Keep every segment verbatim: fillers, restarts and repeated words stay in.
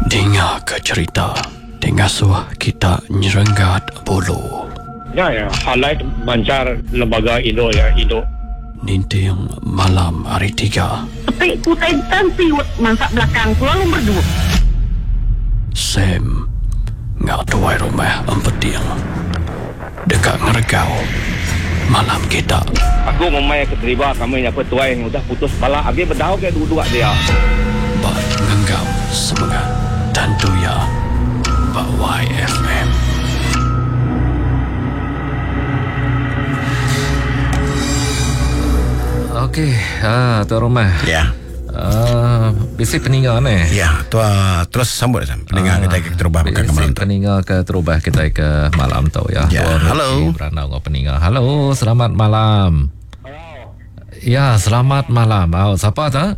Dengar ke cerita Dengasuh kita nyerenggat bulu. Ya, ya. Highlight mancar lembaga Indo ya, Indo. Ninting malam hari tiga. Tapi kutai tanti masak belakang lalu berdua. Sam ngak tuai rumah empeting. Dekat ngeregau malam kita. Aku memang keterima kami yang petuai yang sudah putus bala. Abi berdau ke dua-dua dia. Bat ngenggau semangat tentu ya. Bat Y F M. Okey, ah, tuan rumah. Ya. Ah, bisi peninggal ni. Ya, tua terus sambut Sam. Peninggal kita ke terubah ke malam tu. Peninggal ke terubah kita ke malam tu ya. Ya, halo. Beranau ngau peninggal. Halo, selamat malam. Ya, selamat malam. Oh, siapa tu?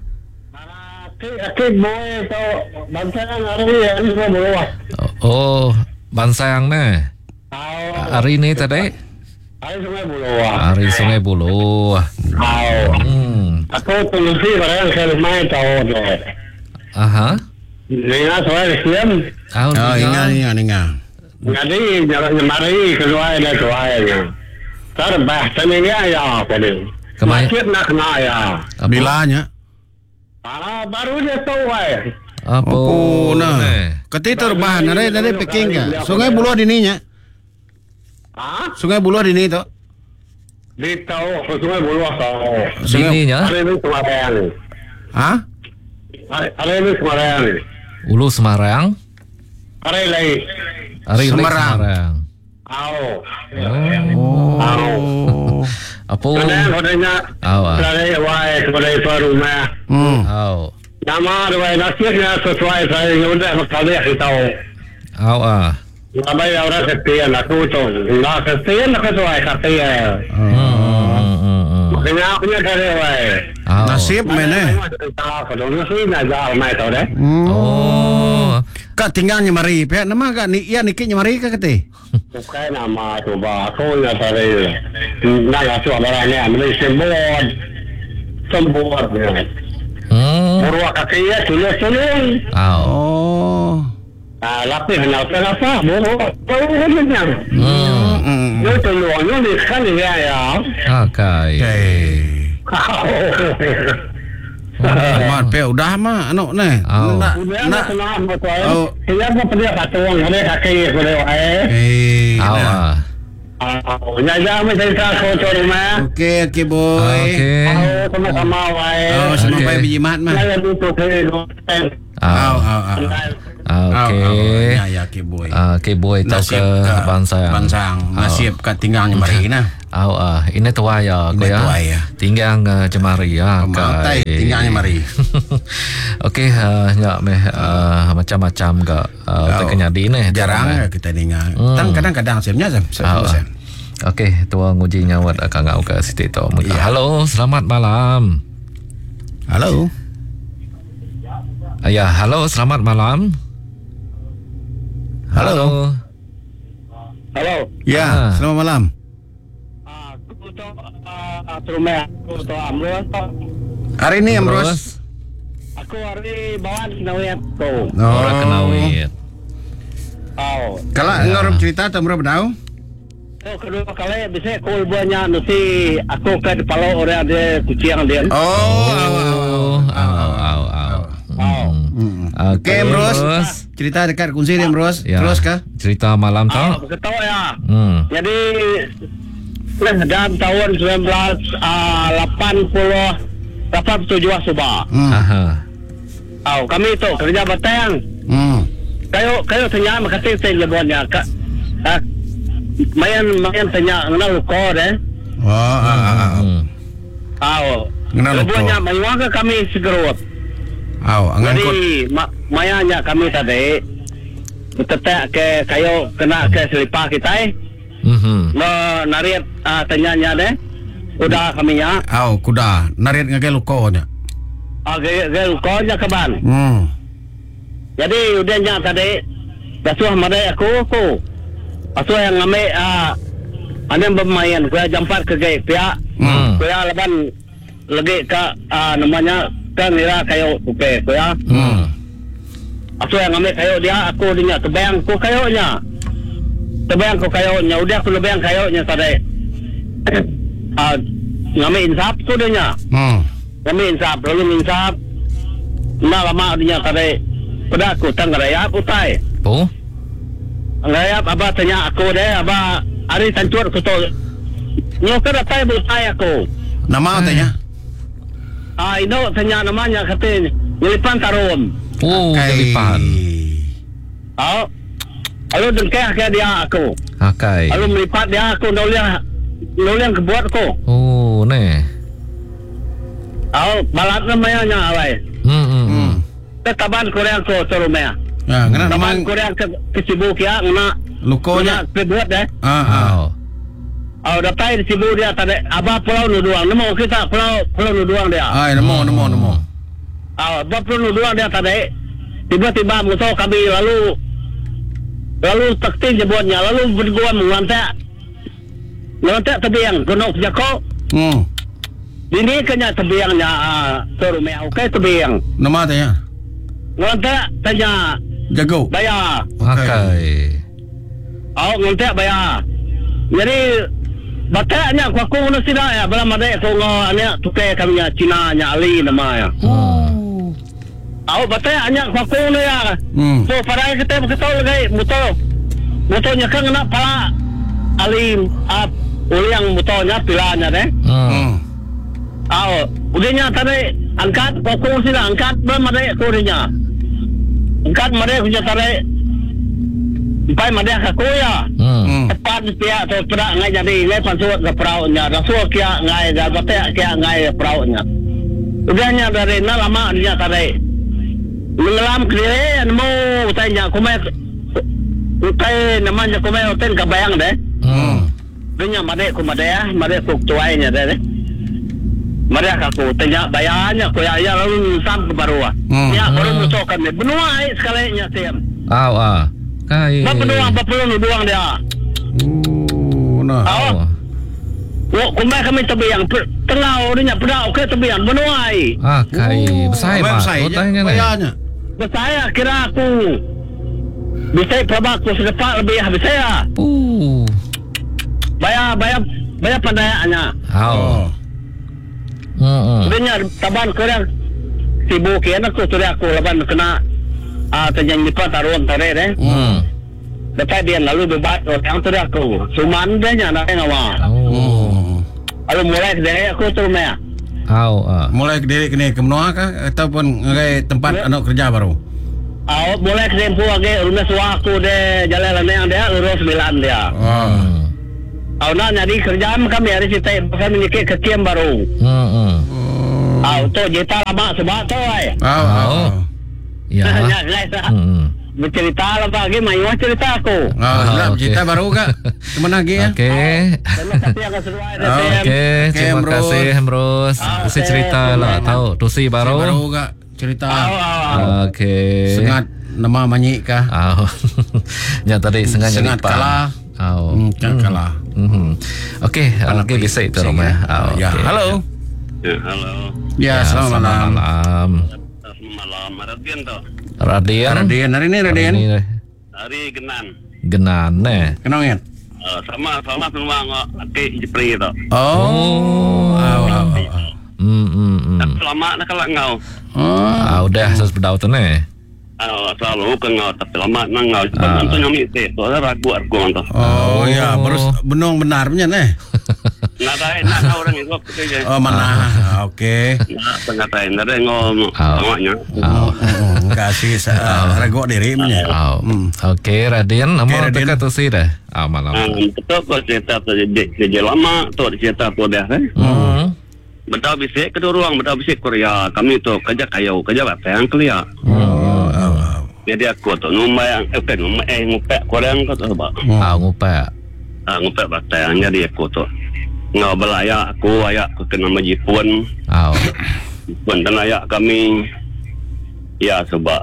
Okey, boy tu bangsa hari ni semua berubah. Oh, Bansayang ni. Hari ni tadi? Hari sungai berubah. Hari Sungai Buloh. Hmm. Aku tulusi barang saya main tahu tu. Aha. Dengar suara siam. Oh, Oh, ingat ingat ingat. Jadi jangan mari keluar ada suaranya. Terbah taninya ya apa ni? Kemai- Masjid nak kena ya. Bilanya. Ah, baru dia tahu ai. Apa? Oh, nah. ni? Ketika terubah nare nare Peking ka. Sungai Buloh di ni nya. Ah, Sungai Buloh di ni tu. dia tahu sungai Buloh tahu. Sininya? Hari ni kemarin. Ha? Hari ni kemarin. Ulu Semarang. Hari lain. Hari Lek Semarang. Semarang. Au. Oh. Au. Apa? Kemudian katanya, Awak. saya wai kepada itu rumah. Hmm. Aw. Nama wai nasibnya sesuai saya sudah sekali kita tahu. Aw ah. Nama yang orang kesian aku tu, nak kesian nak sesuai kesian. Hmm. hmm, hmm, hmm. Makanya aku ni cari wai. Aw. Nasib mana? Kalau nasib nak jual mai tahu deh. Hmm. Oh. Kak tinggalnya mari. Pihak nama kak ni iya nikahnya mari kak kete. Bukan nama tu bah, aku yang cari. Nak ngasih barang ni, ambil sembut, sembut. Hmm. Buruk kesian tulis tulis. Aw. Oh. Ah, lapis nak apa? Buruk, buruk ni yang. Hmm. Hmm. Yo tu lu, yo ni kan ni ya. Okay. Okay. Mat pe udah mah anu ni. Oh. Nak Udah nak nak. senang betul. Oh. Saya pun pernah katuang, ada kaki boleh eh. Eh. Aw nah. ah. Ah, nyaja mesti saya kau cari mah. Okey okey boy. Okay. Oh, sama-sama wae. Oh, semua Okey. baik biji mat mah. Saya tu tu saya. Aw Aw. aw aw. Okay. Ya ya okey boy. Ah, okay boy tau ke Bansayang. Bansang. Nasib kat tinggalnya mari nah. Aw ah. Ini tua ya. Ini tua ya. Tinggal uh, jemari ya. Matai tinggalnya mari. Okey, uh, ya meh uh, macam-macam ke uh, Oh, tekenya di ni. Jarang kita dengar. Hmm. Tan kadang-kadang semnya sam. Ah, ah. Okey, tua nguji nyawat akan ngau ke Siti tu. Ya. Halo, selamat malam. Halo. Ya, halo, selamat malam. Halo. Halo. Ya, Ah. selamat malam. Ah, aku tu ah rumah aku tu amro. Hari ini Amros. Aku hari bawa nawet tu. Orang kenawit. Oh. Kalau Ya. ngorok cerita tu berapa tahu? So kedua kali bisa kul buahnya nanti aku ke kepala orang ada kucing dia. Oh. Oh, aw, aw, aw. Hmm. Okey, Amros. Cerita dekat kunci dia, Amros. Ya. Terus kah? Cerita malam Ah, tu. betul ya. Hmm. Jadi dalam tahun sembilan belas lapan puluh lapan puluh tujuh Subah. Hmm. Aha. Oh, kami tu kerja batang. Hmm. Kayo kayo tanya makasih saya lebonnya. Ka, ah, mayan mayan tanya kenal ko eh. Oh, ah, ah, ah. Hmm. Oh. Kenal ko. Lebonnya mayuaga kami segerut. Aw, angan ko. Jadi ma, mayanya kami tadi tetek ke kayo kena ke selipah kita eh. Mhm. No nariat uh, tanyanya deh. Udah kami ya. Aw, kuda. Narit ngake luko nya. Ah ge ge ko nya kaban. Hmm. Jadi udah nya tadi dasuh madai aku aku. Asuh yang ngame ah ane bermain gua jampat ke gay pihak. Hmm. Gua laban lagi ke ah, namanya kan nira kayo upe gua. Hmm. Aku yang ambil kayu dia, aku dia tebayang ku kayunya. Tebayang ku kayunya, udah aku lebayang kayunya tadi. Ah, ngambil insap tu dia. Hmm. Ngambil insap, lalu insap. Nah lama dia tadi. Pada aku tang rayap utai. Oh. Rayap abah tanya aku deh, abah hari tancur aku tu. Nyoker datai utai aku. Nama tanya. Ah, itu tanya namanya kata Nyelipan Tarun. Oh, Nyelipan. Oh. Lalu dengkeh ke dia aku. Akai. Lalu melipat dia aku nuliang nuliang kebuat aku. Oh, ne. Oh, balat namanya awai. Hmm, hmm, hmm. Taban Korea ko Toromea. Ya, ngana Taban nama Korea ke ke Cebu kia ngena lukonya. kebuat deh. Ah, ah. Oh. Oh, datai di Cebu dia tadi abah pulau nuduang. Nemo kita pulau pulau nuduang dia. Ai, namo namo namo. Oh, abah pulau nuduang dia tadi. Tiba-tiba musuh kami lalu lalu taktik jebotnya lalu berguam mengantak. Mengantak tebiang gunung Jako. Hmm. Ini kena tebiangnya uh, Toromea. Okey tebiang. Nama tanya. Ngantak tanya Jago. bayar. Akai. Oh, ngantak bayar. Jadi bataknya aku aku nak sida ya, bala madai aku ngo anya tukai kami nya Cina nya Ali nama ya. Hmm. Oh, bataknya aku aku ni ya. Hmm. So pada kita kita lagi motor. Motornya kan nak pala Ali up uliang motornya pilanya deh. Hmm. Hmm. Oh, udahnya tadi angkat aku sida angkat bala madai aku nya. Angkat madai aku tadi. Pai madai aku ya. Hmm. Hmm. Tepat dia tu perak ngai jadi ngai pansut ke perautnya. Rasul kia ngai dah batek kia ngai perautnya. Udahnya dari na lama dia tadi. Mengelam kiri nemu tanya kumai utai namanya kumai hotel kabayang deh. Hmm. Dunia madai ku madai ya, madai ku tuainya deh. Madai aku tanya bayarnya ku ya ya lalu sam ke baru. Hmm. Ya baru musuhkan dia. Benua ai sekali nya tiam. Ah, ah. Kai. Ba benua ba perlu nuduang dia. Oh, nah. Oh. Wo kumai kami tebiang tengah orangnya pedak ke tebiang menuai. Ah, kai. Besar Abang pak. saya Kau tanya ni. bayarnya. Saya kira aku bisa perabak aku sedepak lebih habis saya. Uh. Bayar bayar bayar pandayannya. Oh. Hmm. hmm. Sebenarnya taban Korea sibuk kian aku sudah aku laban kena ah terjadi apa taruhan tarik deh. Hmm. Lepas dia lalu debat orang tu aku. Suman dia nya nak ngawa. Oh. Lalu mulai dari aku tu meh. Au. Ah. Mulai diri kini ke menua kah ataupun ngai tempat anak kerja baru? Ah, mulai kempu lagi rumah suah aku deh jalan yang dia lurus sembilan dia. Oh. Hmm. Ah, nak jadi kerjaan kami hari kita bahkan menyikir kekian baru. Hmm. hmm. Ah, untuk jeta lama sebab tu ay. Oh. Oh. Ya. Nak guys, Hmm. bercerita lah lagi, main cerita aku. Oh, Ah, sudah okey. cerita baru kah? Kemana lagi ya? Okey. Terima kasih akan seruai Oh, Sam. Okey, terima Emrus. kasih Emrus. Ah, Kasih okey, cerita lah terima tahu tusi Baru baru. kah cerita? Ah, ah, Okey. Sengat nama manyik kah? Oh. Yang tadi sengat Sengat nyelipan. kalah. Oh. Hmm, kan kalah. Mhm. Okey, okey bisa itu Sing, Rom ya. ya. Oh, Ya, okey. halo. Ya, halo. Ya, selamat malam. malam. Malam, Radian tu. Radian. Radian, hari ini Radian. Hari ini Hari Genan. Genan eh. Kenal kan? Uh, sama sama semua ngok ke Jepri tu. Oh. Oh, oh, oh, oh. Hmm, hmm, hmm. Lama nak kalau ngau. Oh. Ah, udah ses bedau tu ne. Uh, selalu ke ngau tapi lama nak ngau. Ah. Sebab tu nyami tu. Tu ada ragu aku tu. Oh, ya, baru benung benar punya nih. Nak dah nak ngau orang itu kerja. Oh, mana? Oke. Nak pengatain dari ngau Ah. ngoknya. Oh. Kasih sa- ragu diri punya. Oh. Hmm. Okey, Radian, nama Okey, okay, Radian. tu si dah. Ah, malam. Ah, betul kau cerita tu kerja lama tu cerita tu dah kan. Hmm. Benda bisik kedua ruang benda bisik Korea. Kami tu kerja kayu kerja batang kelia. Oh, oh, oh. Jadi aku tu numai eh kan numai eh ngupek Korea kau tu sebab. Ah, ngupa. Ah, ngupek batang jadi aku tu ngau belaya aku ayak aku kena majipun Oh. pun dan ayak kami ya sebab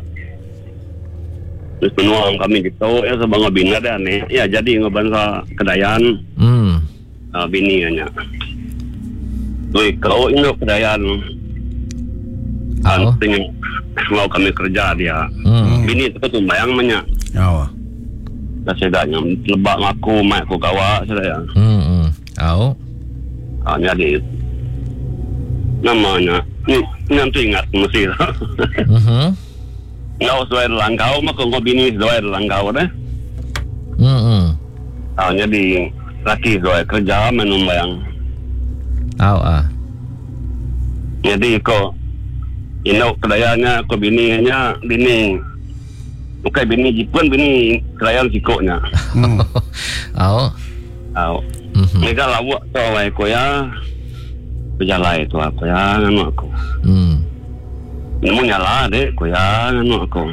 terus penuang kami gitu ya sebab ngabina dah ni ya jadi ngabansa kedayan Hmm. uh, bini nya tuh kau ini kedayan Au. Tengok mau kami kerja dia. Hmm. Bini tu tu bayang banyak. Oh. Dah sedanya lebak aku, mak aku kawak saya. Hmm. Hmm. Au. Ah, jadi namanya ni nanti ingat mesti lah. Mhm. Ngau sesuai langkau maka kau bini sesuai langkau deh. Hmm. Hmm. Ah, jadi laki sesuai kerja menum bayang. Au ah. Jadi kau inau kedayanya kau bininya bini bukan bini Jepun bini kerajaan sikoknya. Hmm. Au. Au. Mhm. Mereka lawak tau ai ko ya. Berjalan itu aku ya nganu aku. Hmm. Nemu nyala dek ko ya nganu aku.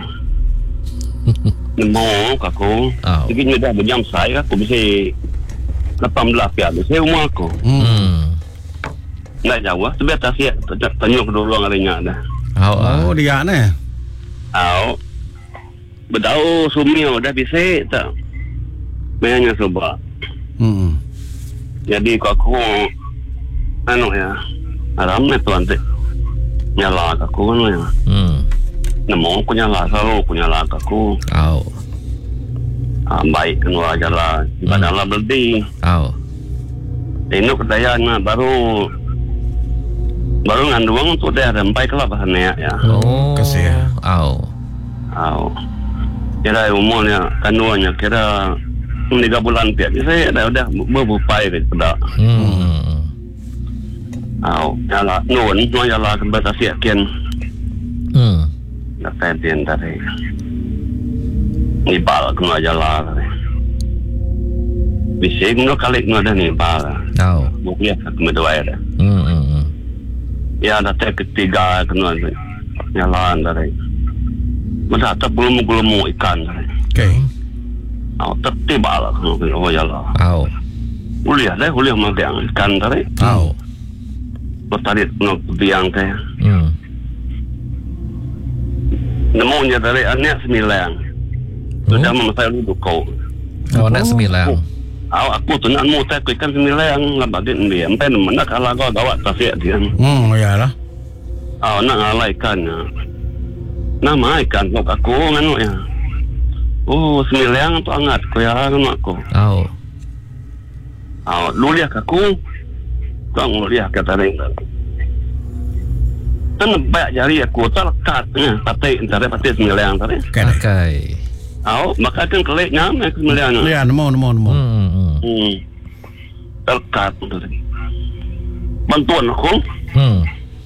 Nemu aku. Au. Jadi nyudah berjam saya aku bisa lapan belas pihak bisa rumah aku. Hmm. Nak jauh sebelah siap tanyuk dulu ngarinya dah. Au ah. Oh, dia ni. Au. Bedau sumio dah bisa tak. Mainnya coba. Hmm. Jadi kau aku anu ya. Aram ni tuan tu. Nyala aku anu ya. Hmm. Nemu aku nyala selalu aku nyala aku. Au. Ah, baik kena jalan. Ibadah lah berdi. Au. Ini kedayaan baru baru ngandung tu dia sampai ke lapas ni ya. Oh. kasih ya. Au. Au. Kira umurnya kandungannya kira tiga bulan pihak. Saya dah dah berbupai ke pada. Hmm. Au. Nyala nun nun nyala ke batas yakin. Hmm. Nak tadian dari. Nibal kena jalan. Bisa kena kali kena dah nibal. Au. Mungkin aku medua ada. Hmm. Hmm. Ya ada teh ketiga kena jalan dari. Masa tak belum belum ikan dari. Okay. Oh, tertiba lah kena oh jalan. Au. Kuliah deh kuliah magang ikan dari. Au. Bertarik kena biang teh. Hmm. Nemunya dari anak sembilan. Sudah memasai dulu kau. Oh, nak sembilan. Aw aku tu nak mu teh ikan sembilan lah bagian dia. Sampai mana kalau kau gawat tasik dia. Hmm, ya lah. Aw nak ngalai ikannya. Nama ikan kau aku nganu ya. Oh sembilan tu angat ko ya nganu aku. Au. Aw luliah aku. Kau luliah kata dia. Tan banyak jari aku terlekat ya patai antara patai sembilan tadi. Okay. Okay. Aw maka kan keliknya sembilan. Ya, nemu, nemu, nemu. Hmm. Hmm. Hmm. Terlekat tu tadi. Bantuan aku. Hmm.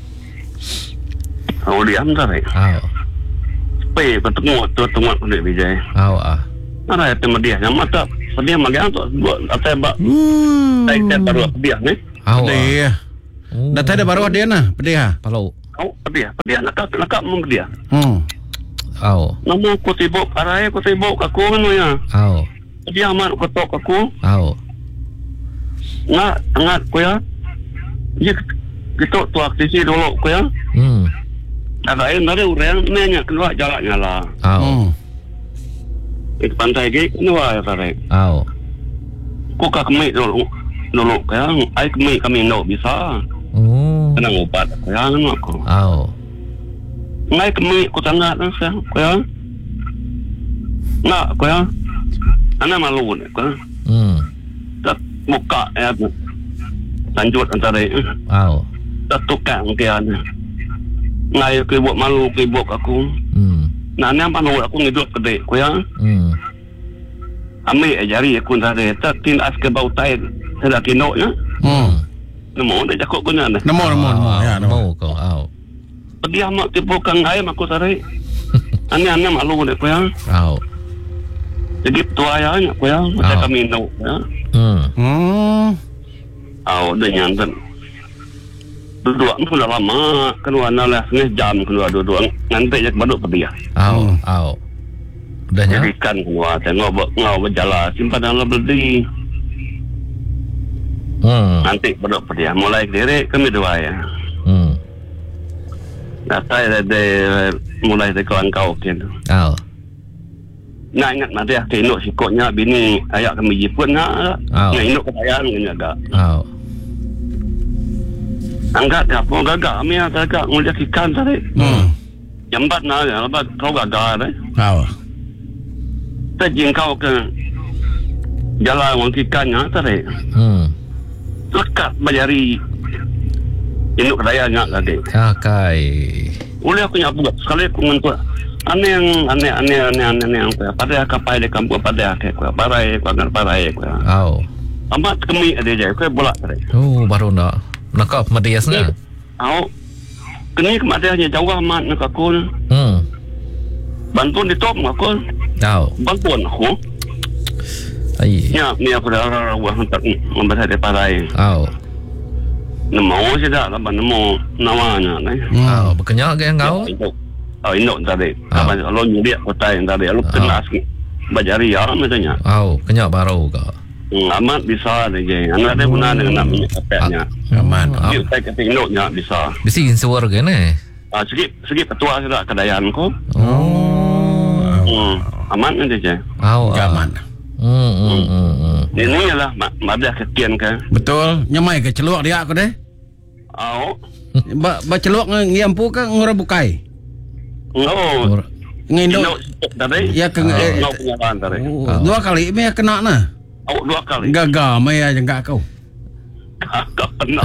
Aw dia tadi. Au. Pe bertemu tu temu dengan Vijay. Au ah. Mana itu dia? Yang mata dia magang tu buat atau bak. Hmm. Saya saya baru dia ni. Au. Dia. Oh. Dah ada baru dia nah, pedih ah. Palau. Oh dia, dia nak nak mau dia. Hmm. Au. Nama aku tibuk arai aku tibuk aku kan ya. Au. Dia amat aku tok aku. Au. Ngat ngat aku ya. Dia kita tu aktisi dulu aku ya. Hmm. Ada yang dari orang ni nya keluar jalannya lah. Au. Hmm. Itu pantai ke keluar ya tarik. Au. Ku kak kami dulu dulu ya. Ai kami kami no bisa. Oh. Kena ubat ya kan aku. Au. Ngai kami ku tangga nang sa ku ya. Nak ku ya. Ana malu ni ku. Hmm. Tak buka ya. Lanjut antara Au. tak tukang kian. Ngai ke buat malu ke buat aku. Hmm. Nah ni apa nak aku hidup gede ku ya. Hmm. Ambil jari aku tadi tak tin as ke bau tai. Tidak kino ya. Hmm. Nemu dah cakap ku nya. Nemu, nemu, nemu. Ya, nemu. Nemu kau. Au. Pergi amak tipu kang ngai aku tadi. Ani ani malu ni ku ya. Au. Jadi tua ya ku ya. Macam Oh. kami no ya. Hmm. Hmm. Aw dah nyantan. Duduk pun dah lama. Keluar lah setengah jam keluar duduk. Nanti je baru pergi. Au. Hmm. Au. Dah nya? Jadi ikan keluar. Tengok ngau berjalan. Simpan dalam berdiri. Hmm. Nanti baru pergi. Mulai direk kami dua ya. Hmm. Datang dari mulai dari kawan kau gitu. Au. Nak ingat nanti aku induk sikutnya bini ayak kami Jepun nak. Oh. Nak induk ketayaan kena agak. Au. Angkat ya, mau gagak, kami agak nguliak ikan tadi. Hmm. Jambat na, lepas kau gagak tadi. Tahu. Kita jingkau ke jalan orang ikannya tadi. Hmm. Lekat bajari induk kedayanya tadi. Akai. Oleh aku nyapu sekali aku ngantuk. Aneh yang aneh aneh aneh aneh aneh yang aku pada kapai de kampung pada aku aku parai aku ngan parai aku. Au. Amat kemi ada je aku bolak tadi. Oh, baru nak. Nakap madiasnya. Au. Kini kemadanya jauh amat nak aku. Hmm. Bantuan di top aku. Au. Bantuan aku. Ai. Ya, ni aku dah rawah untuk membaca de parai. Au. Namo sida lah namo namanya ni. Au, berkenyak ke yang kau? Oh, induk tadi. Ah. Kalau nyulik kota yang tadi, lu kena sikit. Bajari ya macamnya. Au, kenyak baru ke? Hmm, amat bisa ada je. Anak dia guna dengan nak minyak kapeknya. Aman. Ah. Dia tak kata induknya bisa. Bisi insuar ke ni? Ah, sikit sikit petua sudah kedayaan ko. Oh. Hmm, amat ni je. Au. Enggak aman. Hmm, hmm, hmm, hmm. Ini ialah madah kekian ke. Betul. Nyamai ke celuak dia aku deh. Au. Ba ba celuak ngiampu ke ngurabukai. No. Nginduk. Induk tadi. Ya ke eh, no penyataan tadi. Oh, dua kali me kena nah. Au dua kali. Gagal me aja enggak kau. Kau kena.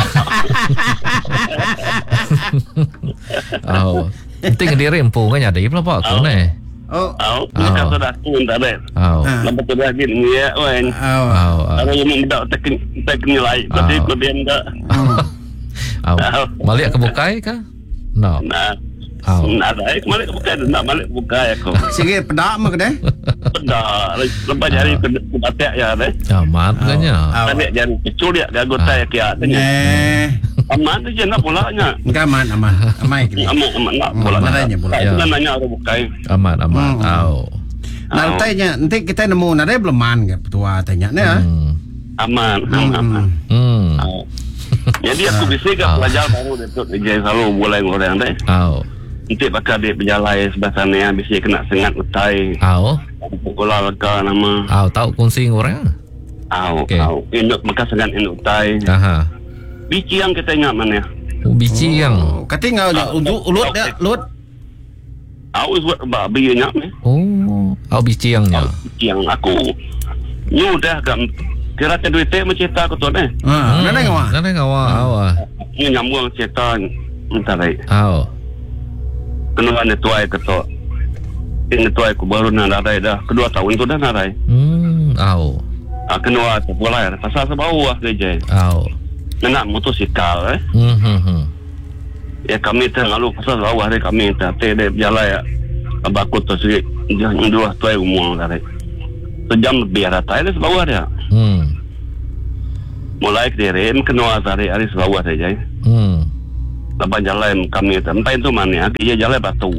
Au. Penting dia rempu kan ada pula pak kau ni. Oh. Au. Ni kan sudah kun tadi. Au. Nampak tu dah gini ya, wen. Au. Au. Kalau yang mendak tekin tekin nilai, tapi Ah. kemudian enggak. Au. Balik ke bukai ke? No. Nah, Au. nah, dah. Kemarin bukan, nak balik bukan aku. Sikit pedak mah ke deh. Dah, lepas jari ke batek ya deh. Amat kan ya. Tadi jari kecil dia, dia gota ya kia. Eh. Aman tu je nak pulanya. Enggak aman aman. Amai kini. Amu aman nak pulang. Marahnya pula. Itu kan nanya aku bukan. Amat amat. Hmm. Au. Nah, tanya nanti kita nemu nade belum man ke petua tanya ni ah. Hmm. Aman, aman, aman. Hmm. Au. Jadi aku bisik ke Ah. pelajar baru dia dia selalu boleh orang deh. Au. Nanti bakal dia berjalan sebelah sana yang bisik kena sengat utai. Au. Bola lega nama. Au tahu kunci orang. Au, Okey. au. Induk bekas sengat induk utai. Aha. Biji yang kita ingat mana? Oh, biji yang. Oh, kata ngau ulut ulut dia ulut. Au buat babi ingat ni. Oh, au biji yangnya. Biji yang aku nyu dah gam kira tu duit teh mencerita aku tu ni. Ha, nade ngau. Nade ngau au ah. Nyu nyambung cerita entah baik. Au. Kena ni tuai ketok. Ini tuai aku baru nak narai dah. Kedua tahun tu dah narai. Hmm, au. Ah, kena tu boleh. Pasal sebau ah kerja. Au. Nak motosikal eh. Hmm, hmm, hmm. Ya kami tu lalu pasal bawah dia kami tu teh dia berjalan ya. Abang aku tu sikit jangan dua tuai umur tadi. Sejam lebih rata dia sebawah dia. Hmm. Mulai ke rem kena tadi hari sebawah saja. Hmm. Lepas jalan kami tu entah itu mana. Dia jalan batu.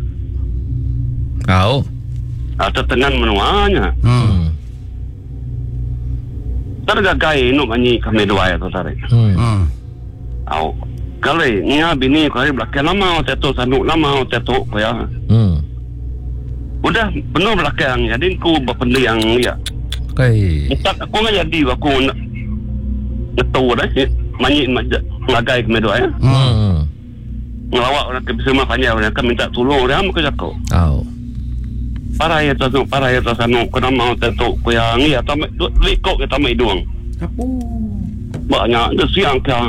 Au. Atau tengah menuanya. Hmm. Tergagai nuk manyi kami dua itu tadi. Hmm. Hmm. Au. Kali ni bini kali belakang lama tetu sanuk lama tetu ko ya. Hmm. Udah penuh belakang jadi ku berpendiang ya. Kai. Tak aku nggak jadi aku nak tetu dah manyi ngagai kami dua ya. Hmm. Ngelawak orang ke semua panjang orang kan minta tolong dia aku jago. Au. Para ya tu para ya tu sanuk kena mau tetu ko yang ya tamai likok kita mai duang. Apa? Banyak dia siang kan.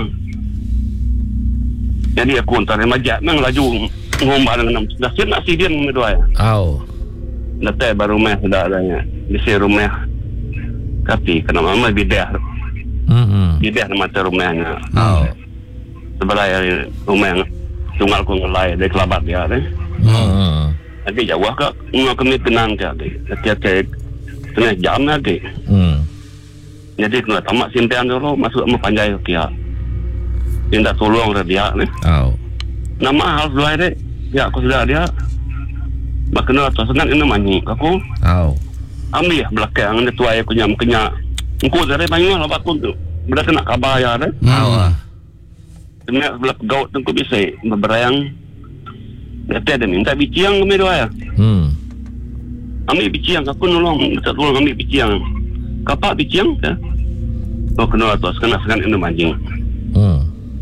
Jadi aku antara majak nang laju ngomba dengan dah siap nak sidian kami dua ya. Au. Datang baru rumah sudah adanya di sini rumah. Tapi kena mama bidah Hmm. Hmm. bidah nama rumahnya. Au. Sebenarnya rumah tunggal ku ngelai dari kelabat dia deh. Hmm. Nanti jauh ke ngau kami tenang ke deh. Setiap ke tengah jam lagi. Hmm. Jadi kena tamat simpian dulu masuk sama panjai ke dia. Minta tolong dia ni. Au. Nama hal dua deh. Ya aku sudah dia. Makna tu senang ini manyi aku. Au. Ambil belakang dia tuai aku nyam kenya. Engkau dari banyak lah aku tu. Benda kena kabar ya deh. Au. Kena belak gaut tu bisa berberayang. Dia ada minta biji yang kami dua ya. Hmm. Ambil biji yang aku nolong, minta tolong ambil biji yang. Kapak biji yang ke? Oh kena tu kena senang ini manjing. Hmm.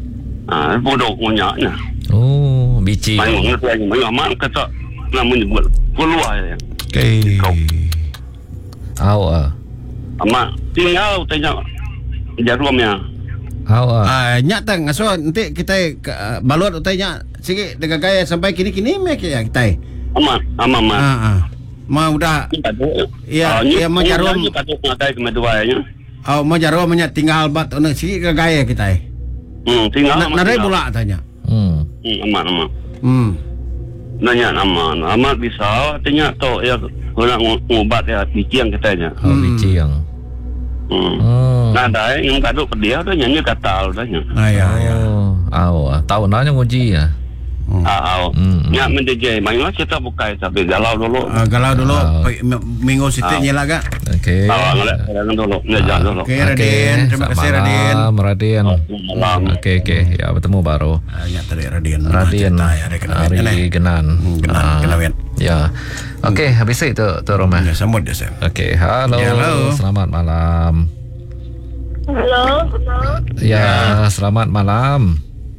Ah, bodoh punya. Oh, biji. Main ngerti aja, main amat kata nak menyebut keluar ya. Okay. Au ah. Amat tinggal tanya jarumnya. Au ah. Ah, nyak tang aso nanti kita uh, balut utainya sikit dengan gaya sampai kini-kini mek ya kita. Amat, amat, amat. Ah ah. Ma udah ya ya ma jarum patut ngatai ke meduanya. oh ma jarum nya tinggal bat ono sikit ke gaya kita. Hmm, tinggal. Nak narai pula tanya. Hmm. Hmm, amat, amat. Hmm. Nanya nama, amat bisa tanya tu ya nak ngubat ya biji yang kitanya. Oh, biji yang. Hmm. Hmm. Nah, dah yang kaduk dia tu nyanyi kata dah nya. Ah ya ya. Oh, au ah. Tahu nanya nguji ya. Ah, Hmm. nya mendeje, mainlah kita bukai tapi galau dulu. Ah, galau dulu Ah. pe- minggu sitiknya lah gak. Okey. Bawa ngelak jalan dulu, ngejak dulu. Okey Radin, terima kasih Radin. Malam Radin. Malam. Okey okey. Ya bertemu baru. Ah, nyak tadi Radin. Radin Ya, ada kena Hari wet. Genan. Hmm, Genan, Ah, kena wet. Ya. Okey, habis itu tu rumah. Ya sambut dia saya. Okey, halo. Ya, halo. Selamat malam. Halo. Ya, selamat malam.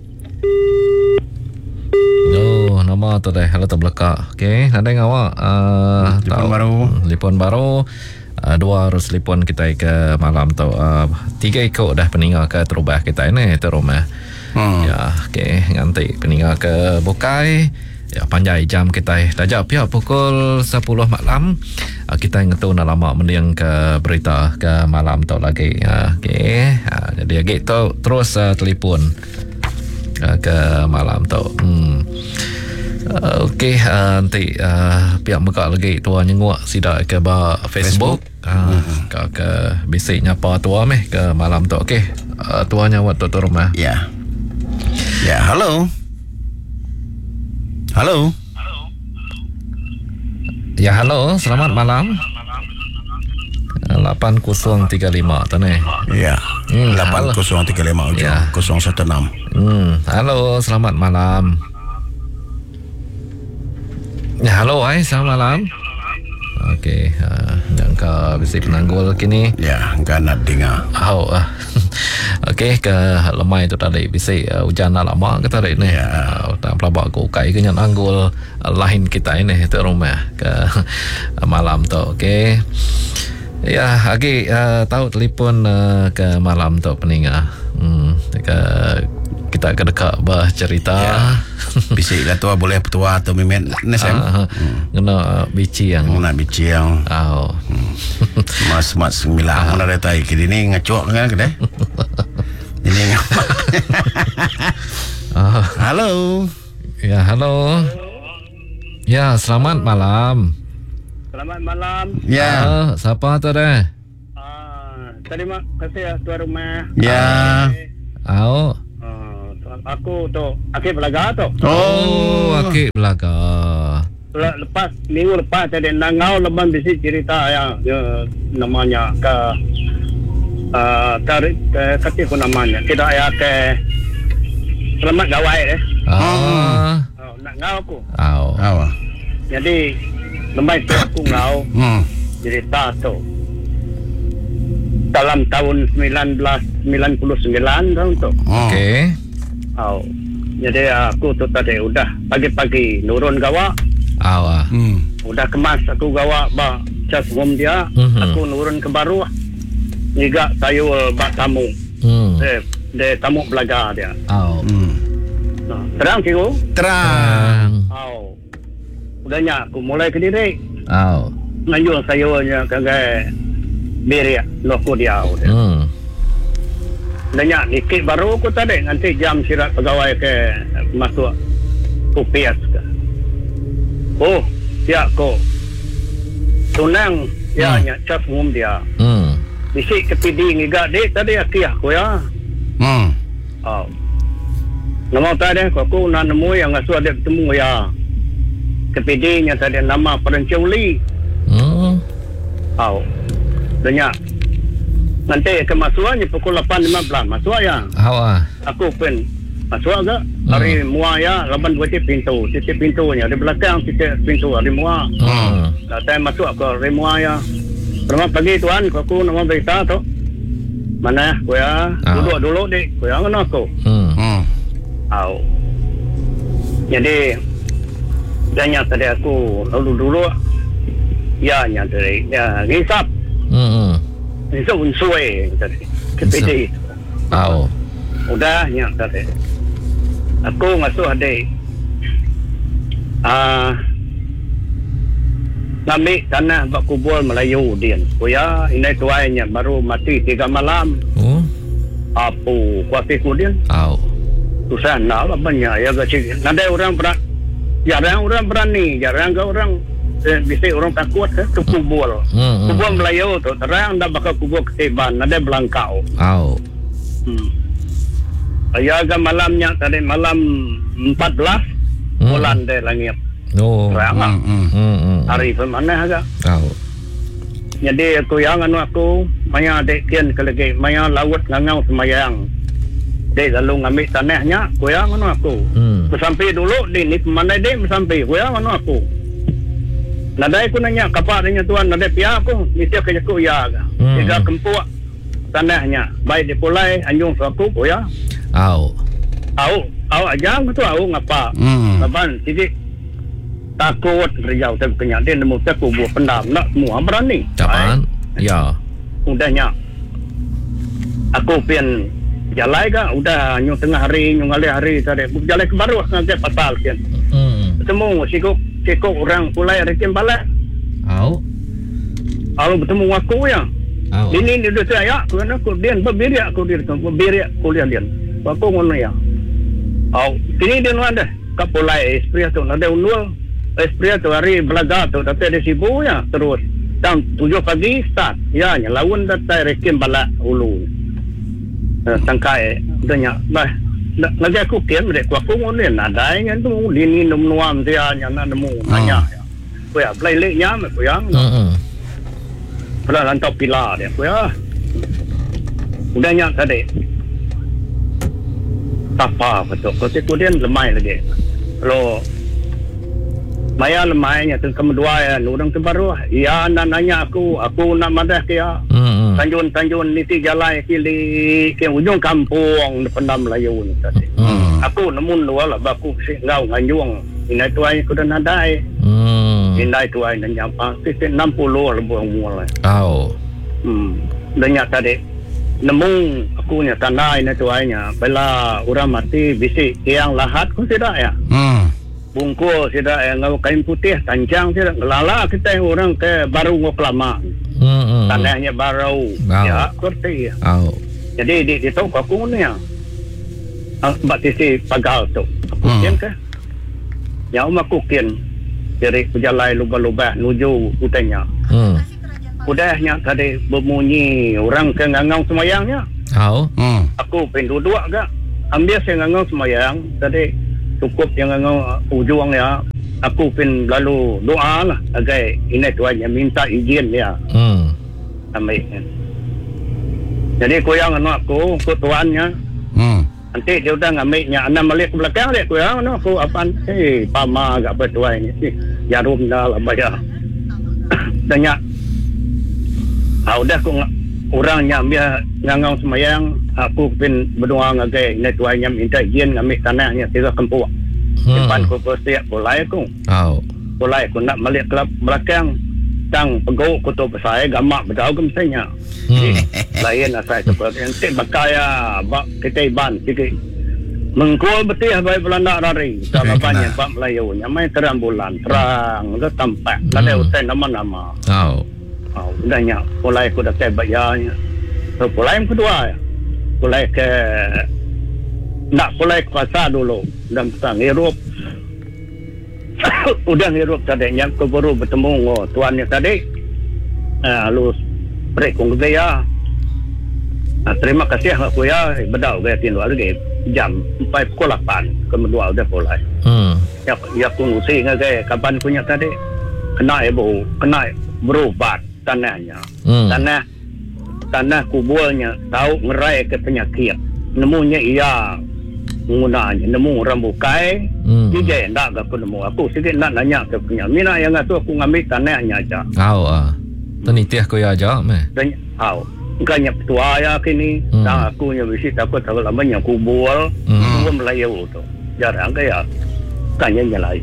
Oh, nama tu dah. Halo terbelakang. Okey, ada yang awak uh, Telefon tahu- baru. Telefon baru. Uh, dua harus telefon kita ke malam tu. Uh, tiga ikut dah peninggal ke terubah kita ini tu rumah. Hmm. Ya, okey, nanti peninggal ke Bukai. Ya, panjai jam kita. Dah pihak pukul sepuluh malam. Uh, kita ingat tu nak lama mendiang ke berita ke malam tu lagi. Uh, okey. Uh, jadi lagi tu terus uh, telefon uh, ke malam tu. Hmm. Uh, Okey, uh, nanti uh, pihak muka lagi tua nyenguk sidak ke ba Facebook, Facebook. Uh, hmm. ke, ke bisik nyapa tua meh ke malam tu. Okey, uh, tuanya waktu tu rumah. Ya. Ya, halo. Halo. Ya, halo, selamat malam. lapan kosong tiga lima tu ni. Ya. Hmm, lapan kosong tiga lima Ya. kosong satu enam. Hmm, halo, selamat malam. Ya, halo, hai, selamat malam. Okey, uh, jangka bisik penanggul kini. Ya, enggak nak dengar. Oh, uh, okey, ke lemai tu tadi bisik uh, hujan nak lama ke tadi ni. Ya. Uh, tak pelabak ku kai ke nyan anggul uh, lain kita ini tu rumah ke uh, malam tu. Okey. Ya, lagi uh, tahu telefon uh, ke malam tu peninggal. Hmm, ke kita ke dekat bah cerita. Ya. Bisik lah tua boleh petua atau mimet nesem. Uh, kena uh, bici yang Mau nak biciang. oh. Mas mas sembilan mana ada tai kini ni ngacok kan kedai. Ini ngamak. Oh. Halo. Ya, halo. Ya, selamat malam. Selamat malam. Ya. Ah, siapa tu dah? Ah, terima kasih ya tuan rumah. Ya. Oh. Ah, aku tu akhir belaga tu. Oh, okey belaka. Lepas minggu lepas tadi nangau leban bisi cerita yang ya, namanya ke uh, tarik ke kati ku namanya tidak ya ke selamat gawai eh. Ah. Oh, nak ngau aku. Oh. Awak. Jadi lembai tu aku ngau Hmm. cerita tu dalam tahun sembilan belas sembilan puluh sembilan tahun tu. Oh. Okey. Oh. Jadi aku tu tadi udah pagi-pagi nurun gawa, Awak. Hmm. udah kemas aku gawa ba cas ngom dia, Mhm. aku nurun ke baru. Niga tayu bak tamu. Hmm. De de tamu belajar dia. Oh. Hmm. Nah, terang kira. Terang. Oh. Udahnya aku mulai ke diri. Oh. Ngayun sayurnya kagak beria loko dia. Udah. Hmm. Udahnya dikit baru aku tadi nanti jam sirat pegawai ke masuk U P S ke. Oh, ya ko. Tunang ya Hmm. nya cas ngum dia. Hmm. Bisik ke pidi ngiga dek tadi aki aku ya. Hmm. Oh. Nama tadi aku nak nemu yang asu ada bertemu ya. Kepidinya tadi nama Perenculi. Hmm. Oh. Danya. Nanti kemasuannya pukul lapan lima belas masuk ya. Awak. Aku pun masuk agak. Hari mua ya, lapan dua titik pintu. Titik pintunya di belakang titik pintu hari mua. Hmm. Dah saya masuk ke hari mua ya. Selamat pagi tuan, aku nama berita tu. Mana aku ya? Ah. Duduk dulu dek. Aku yang mana aku? Hmm. Hmm. Au. Jadi banyak tadi aku lalu dulu ya nya dari ya ngisap Hmm. ngisap unsui tadi kepede Au. udah nya tadi aku ngasuh adik ah ngambil tanah bak kubur Melayu dia kuya ini tuainya baru mati tiga malam Oh. apu kuapi kudian Au. susah nak lah banyak ya kecil nanti orang berat jarang orang berani jarang ke orang eh, bisa orang takut ke ke kubur Hmm. kubur Melayu tu terang dah bakal kubur ketiban nanti belangkau Au. hmm. Ya agak malamnya tadi malam empat belas Hmm. bulan deh langit Oh. terang lah Hmm. Hmm. hmm. hari pemana agak Au. jadi aku yang anu aku maya dek kian ke lagi maya laut ngangau semayang dek lalu ngambil tanahnya aku yang anu aku Hmm. sampai dulu di ni mana dek sampai aku yang anu aku nadai aku nanya kapan adanya tuan nadai pihak aku mesti kerja aku ya Hmm. tiga kempuk tanahnya baik dipulai anjung aku aku ya Au. au au aja aku tu au ngapa Hmm. kapan jadi takut kerja saya kena dia nemu saya kubur pendam nak semua berani Capan. Ya. udahnya aku pian jalan kan udah nyung tengah hari nyung alih hari tadi jalan ke baru nanti pasal kian Hmm. bertemu sikuk sikuk orang pulai rekin balik Au. kalau bertemu aku ya Au. ini dia saya kerana aku dia berbiri aku dia berbiri kuliah dia aku ngono ya au sini dia ada kap pulai esprit tu ada unul esprit tu hari belajar tu tapi ada sibuk ya terus jam tujuh pagi start ya nya lawan datai rekin balik ulu uh, tangkai danya bah lagi aku kian mereka aku ngono ada yang tu lini nom nuam dia nya na nemu nanya ya aku ya play leknya aku yang Hmm. pernah lantau pilar dia aku ya udahnya tadi apa betul kalau kemudian lemai lagi kalau maya lemainya tu kedua ya orang tu baru ya nak nanya aku aku nak madah dia Hmm. tanjung-tanjung niti jalan kili ke ujung kampung depan Melayu ni tadi Hmm. aku nemu dua lah aku si ngau nganjung ini tuai aku dah nadai Hmm. ini tuai dan nyapa sisi enam puluh lebih umur lah Au. hmm banyak tadi nemu aku nya tanah ini tuainya bila orang mati bisik yang lahat ku tidak ya Hmm. bungkus tidak yang ngau kain putih tancang tidak lala kita yang orang ke baru ngok lama Hmm. tanahnya baru Wow. ya kurti Au. jadi di di tahu aku ni ya mbak sisi pagal tu aku Hmm. kian ke ya um aku kian dari pejalan lubah-lubah nuju utanya Hmm. udahnya tadi berbunyi orang ke ngangau semayangnya Au. Hmm. aku pengen duduk agak ambil saya ngangau semayang tadi cukup yang ngangau ujung ya aku pengen lalu doa lah agar ini tuannya minta izin ya Hmm. ambil jadi aku yang anak aku aku tuannya Hmm. nanti dia udah ngambilnya anak balik ke belakang dia aku yang anak aku apaan eh pama agak bertuanya sih jarum dah lah bayar banyak ah udah aku orangnya ambil ngangau semayang aku pun berdoa ngagai ini tuanya minta izin ngambil tanahnya tiga kempuk depan aku bersiap boleh aku Au. boleh aku nak balik ke belakang tang pegok aku tu saya gamak berdau ke misalnya Hmm. lain lah saya seperti nanti bakaya bak kita iban sikit mengkul betih baik Belanda rari kalau Kena. banyak bak Melayu nyamai terang bulan terang ke tampak ada Hmm. utai nama-nama Au. oh, udahnya mulai aku dah saya bayarnya so, mulai yang kedua ya mulai ke nak mulai ke pasar dulu dan petang hirup udah hirup tadi yang aku baru bertemu oh, tuannya tadi ah, lu break kong gaya ah, terima kasih aku ya bedau gaya tindu lagi jam empat pukul lapan kemudian udah mulai Hmm. ya ya aku ngusi ngagai kapan punya tadi kena ibu kena berobat tanahnya Hmm. tanah tanah kuburnya tahu ngerai ke penyakit nemunya iya menggunanya nemu rambukai Hmm. dia enggak aku nemu aku sikit nak nanya ke punya mina yang tu aku ngambil tanahnya aja Au. Ah. Tani tiah ko ya aja meh. dan au Bukannya petua ya kini. Hmm. Nah, aku yang visit aku tahu lamanya kubur. Hmm. Kubur Melayu tu. Jarang kaya. Bukannya yang lain.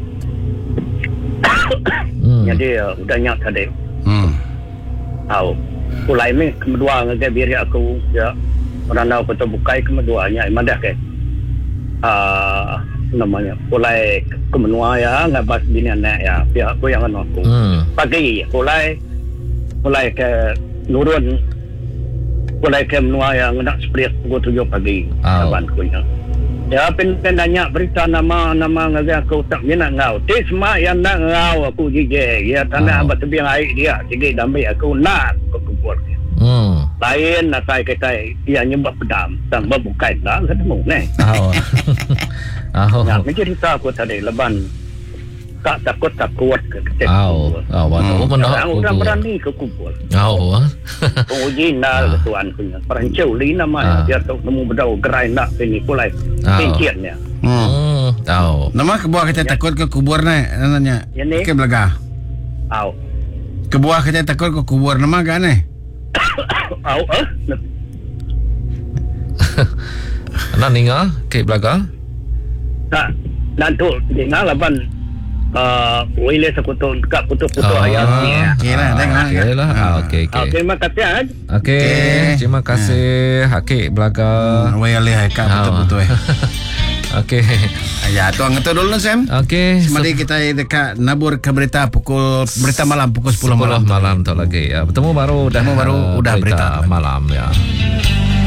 Hmm. Jadi uh, udah nyak tadi. Hmm. Tahu. Pulai ni kedua ngagai biri aku ya. Orang tahu betul bukai keduanya imadah ke. Ah namanya pulai kemenua ya ngabas bini anak ya. Pihak aku yang aku. Hmm. Pagi pulai pulai ke nurun pulai ke menua yang nak split pukul tujuh pagi. Oh. Kawan aku ya. Ya pen pen tanya berita nama nama ngagai aku tak minat ngau. Tis mak yang nak ngau aku gigi. Ya tanah Oh. abad tebiang air dia. Jadi damai aku nak aku kubur. Hmm. Lain nak saya kata dia nyembah pedam. Tambah bukai dah ketemu ni. Oh. Oh. Ya macam cerita aku tadi leban. Tak takut takut ke kecil. Oh. Oh, waktu pun nak. Orang berani ke kubur. Oh. Penguji nak ke tuan punya. Perancau li nama Ah. dia tu nemu bedau gerai nak sini pulai. Ah. Penciannya. Hmm. Hmm. Oh. Nama kebuah kita takut ke kubur ni nanya. Yang ni? Ke belakang. Au. Kebuah kita takut ke kubur nama kan ni? Au eh. Nak ninga ke belakang? Tak. Dan tu di ngalaban uh, wile sekutu dekat putus-putus Oh. ayat ni. Okey lah, Ah, tengok. Okey lah. Ah, okey Ah, okey. terima kasih. ah. Okey, Okey. terima kasih Hakik Belaka. Waya leh kak betul-betul eh. Okey. Ya, tuan ngetu dulu Sam. Okey. Mari kita dekat nabur ke berita pukul berita malam pukul sepuluh sepuluh malam. malam tu lagi. Ya, bertemu baru dah Bertemu baru uh, udah berita tu. malam ya.